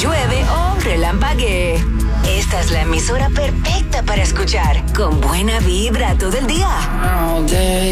llueve o relampaguee. Esta es la emisora perfecta para escuchar, con buena vibra todo el día. All day.